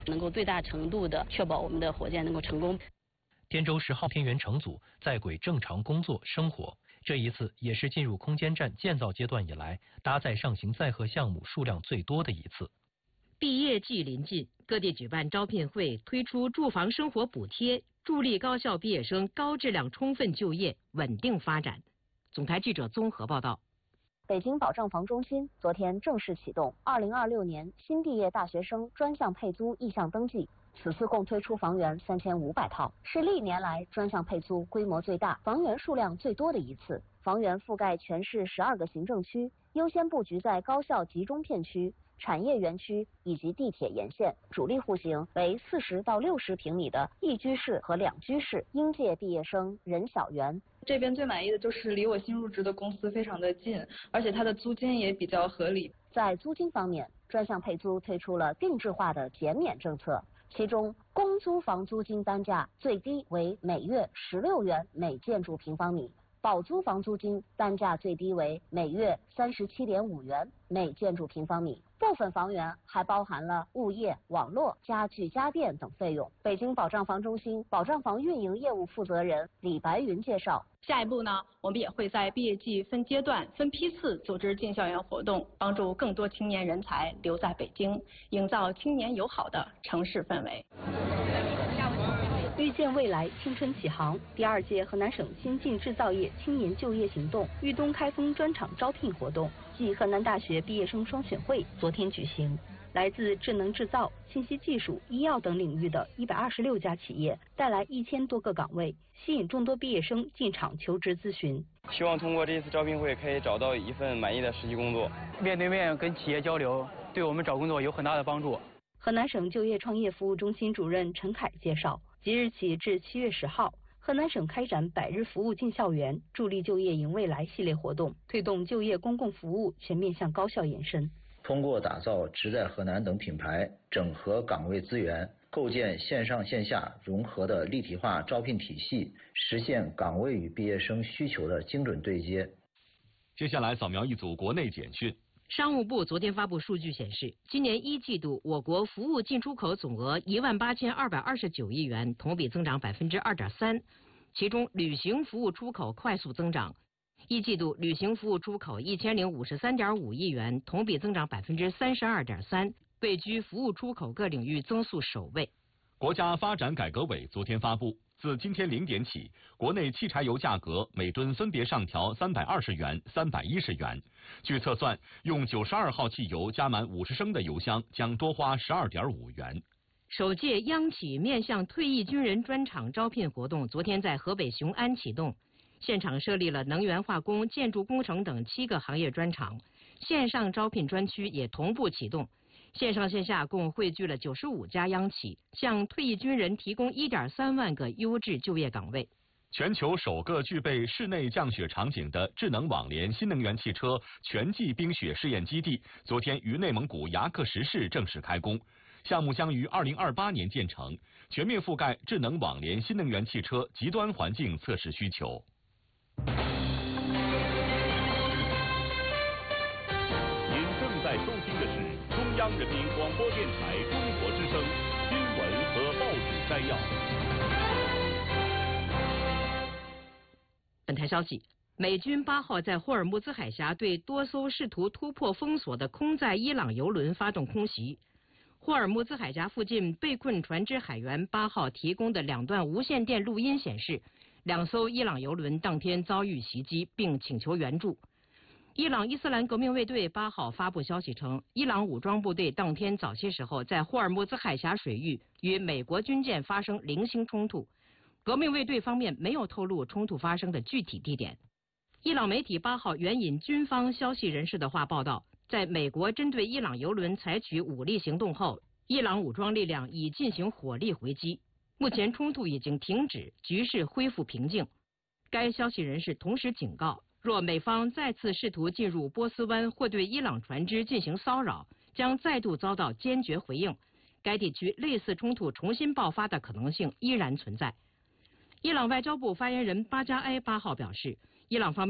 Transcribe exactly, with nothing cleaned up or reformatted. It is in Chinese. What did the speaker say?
能够最大程度的确保我们的火箭能够成功。 天舟十号天源乘组在轨正常工作生活，这一次也是进入空间站建造阶段以来搭载上行载荷项目数量最多的一次。 毕业季临近，各地举办招聘会，推出住房生活补贴，助力高校毕业生高质量充分就业、稳定发展。总台记者综合报道。 北京保障房中心昨天正式启动二零二六年新毕业大学生专项配租意向登记。此次共推出房源三千五百套，是历年来专项配租规模最大、房源数量最多的一次。房源覆盖全市十二个行政区，优先布局在高校集中片区、产业园区以及地铁沿线，主力户型为四十到六十平米的一居室和两居室，应届毕业生人小园。 这边最满意的就是离我新入职的公司非常的近，而且它的租金也比较合理。 在租金方面，专项配租推出了定制化的减免政策。其中，公租房租金单价最低为每月十六元每建筑平方米，保租房租金单价最低为每月三十七点五元每建筑平方米。部分房源还包含了物业、网络、家具、家电等费用。北京保障房中心保障房运营业务负责人李白云介绍， 下一步呢，我们也会在毕业季分阶段、分批次组织进校园活动，帮助更多青年人才留在北京，营造青年友好的城市氛围。 遇见未来，青春启航。第二届河南省先进制造业青年就业行动豫东开封专场招聘活动暨河南大学毕业生双选会昨天举行。来自智能制造、信息技术、医药等领域的一百二十六家企业带来一千多个岗位，吸引众多毕业生进场求职咨询。 希望通过这一次招聘会，可以找到一份满意的实习工作。 面对面跟企业交流，对我们找工作有很大的帮助。 河南省就业创业服务中心主任陈凯介绍，即日起至七月十号，河南省开展百日服务进校园、助力就业迎未来系列活动，推动就业公共服务全面向高校延伸。 通过打造职在河南等品牌，整合岗位资源，构建线上线下融合的立体化招聘体系，实现岗位与毕业生需求的精准对接。 接下来扫描一组国内简讯。 商务部昨天发布数据显示，今年一季度我国服务进出口总额一万八千二百二十九亿元，同比增长百分之二点三，其中旅行服务出口快速增长。一季度旅行服务出口一千零五十三点五亿元，同比增长百分之三十二点三，位居服务出口各领域增速首位。 国家发展改革委昨天发布，自今天零点起，国内汽柴油价格每吨分别上调三百二十元、三百一十元。据测算，用九十二号汽油加满五十升的油箱将多花十二点五元。 首届央企面向退役军人专场招聘活动昨天在河北雄安启动，现场设立了能源化工、建筑工程等七个行业专场，线上招聘专区也同步启动。线上线下共汇聚了九十五家央企，向退役军人提供一点三万个优质就业岗位。 全球首个具备室内降雪场景的智能网联新能源汽车全季冰雪试验基地，昨天于内蒙古牙克石市正式开工。项目将于二零二八年建成，全面覆盖智能网联新能源汽车极端环境测试需求。 您正在收听的是中央人民广播电台中国之声新闻和报纸摘要。 本台消息，美军八号在霍尔木兹海峡对多艘试图突破封锁的空载伊朗油轮发动空袭。霍尔木兹海峡附近被困船只海员八号提供的两段无线电录音显示，两艘伊朗油轮当天遭遇袭击，并请求援助。伊朗伊斯兰革命卫队八号发布消息称，伊朗武装部队当天早些时候在霍尔木兹海峡水域与美国军舰发生零星冲突。革命卫队方面没有透露冲突发生的具体地点。伊朗媒体八号援引军方消息人士的话报道，在美国针对伊朗油轮采取武力行动后，伊朗武装力量已进行火力回击，目前冲突已经停止，局势恢复平静。该消息人士同时警告，若美方再次试图进入波斯湾或对伊朗船只进行骚扰，将再度遭到坚决回应。该地区类似冲突重新爆发的可能性依然存在。伊朗外交部发言人巴加埃八号表示，伊朗方面